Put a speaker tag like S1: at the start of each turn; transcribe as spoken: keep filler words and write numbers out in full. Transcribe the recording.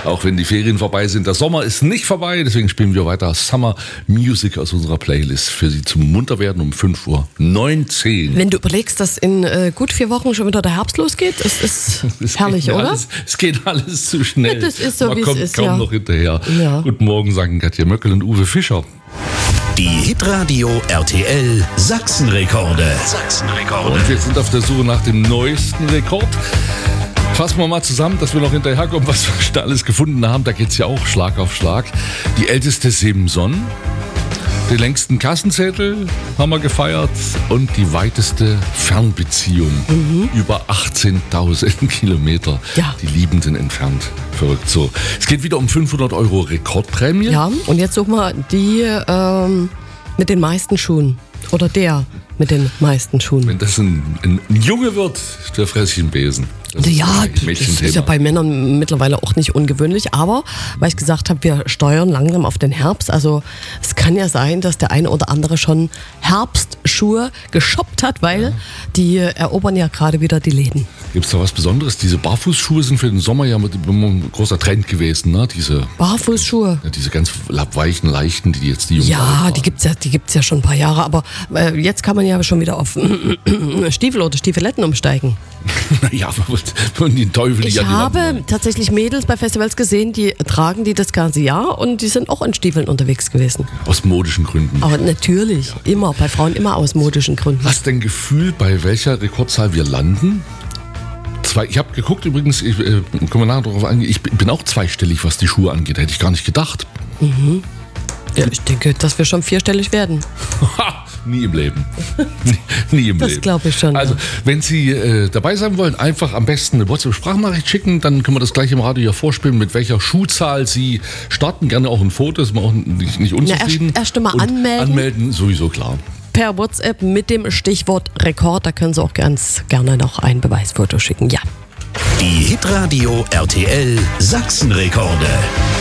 S1: Auch wenn die Ferien vorbei sind, der Sommer ist nicht vorbei, deswegen spielen wir weiter Summer Music aus unserer Playlist für Sie zum Munterwerden um fünf Uhr neunzehn.
S2: Wenn du überlegst, dass in äh, gut vier Wochen schon wieder der Herbst losgeht, das ist
S1: es
S2: herrlich, oder?
S1: Alles, es geht alles zu schnell.
S2: Ja, das ist so,
S1: Man
S2: wie es
S1: kommt
S2: ist,
S1: kaum
S2: ja.
S1: noch hinterher.
S2: Ja.
S1: Guten Morgen, sagen Katja Möckel und Uwe Fischer.
S3: Die Hitradio R T L Sachsenrekorde. Sachsenrekorde.
S1: Und wir sind auf der Suche nach dem neuesten Rekord. Fassen wir mal zusammen, dass wir noch hinterherkommen, was wir schon alles gefunden haben. Da geht es ja auch Schlag auf Schlag. Die älteste Simson, den längsten Kassenzettel haben wir gefeiert und die weiteste Fernbeziehung. Mhm. Über achtzehntausend Kilometer.
S2: Ja.
S1: Die Liebenden entfernt. Verrückt so. Es geht wieder um fünfhundert Euro Rekordprämie.
S2: Ja, und jetzt suchen wir die ähm, mit den meisten Schuhen. Oder der mit den meisten Schuhen.
S1: Wenn das ein, ein, ein Junge wird, der fresse ich einen Besen. Das ist
S2: Ja,
S1: ein
S2: das ist ja bei Männern mittlerweile auch nicht ungewöhnlich, aber weil ich gesagt habe, wir steuern langsam auf den Herbst, also es kann ja sein, dass der eine oder andere schon Herbstschuhe geshoppt hat, weil ja. die erobern ja gerade wieder die Läden.
S1: Gibt es da was Besonderes? Diese Barfußschuhe sind für den Sommer ja mit, ein großer Trend gewesen, ne? Diese
S2: Barfußschuhe?
S1: Ja, diese ganz weichen, leichten, die jetzt die Jungen
S2: Ja, die gibt's ja, die gibt's ja schon ein paar Jahre, aber äh, jetzt kann man ja schon wieder auf Stiefel oder Stiefeletten umsteigen.
S1: Ja, von den Teufel.
S2: Ich
S1: ja, die
S2: habe
S1: Lappen.
S2: tatsächlich Mädels bei Festivals gesehen, die tragen die das ganze Jahr und die sind auch in Stiefeln unterwegs gewesen.
S1: Aus modischen Gründen.
S2: Aber natürlich, ja. immer, bei Frauen immer aus modischen Gründen.
S1: Hast du ein Gefühl, bei welcher Rekordzahl wir landen? Zwei, ich habe geguckt übrigens, ich, äh, kommen wir nachher darauf ein, ich bin auch zweistellig, was die Schuhe angeht. Hätte ich gar nicht gedacht.
S2: Mhm. Ja, ich denke, dass wir schon vierstellig werden.
S1: Nie im Leben. Nie, nie im
S2: das
S1: Leben.
S2: Das glaube ich schon.
S1: Also,
S2: ja.
S1: wenn Sie äh, dabei sein wollen, einfach am besten eine WhatsApp-Sprachnachricht schicken, dann können wir das gleich im Radio ja vorspielen, mit welcher Schuhzahl Sie starten. Gerne auch ein Foto, ist man auch nicht, nicht unzufrieden.
S2: Na, erst, erst mal
S1: Und
S2: anmelden.
S1: Anmelden, sowieso klar.
S2: Per WhatsApp mit dem Stichwort Rekord, da können Sie auch ganz gerne noch ein Beweisfoto schicken. Ja.
S3: Die Hitradio R T L Sachsenrekorde.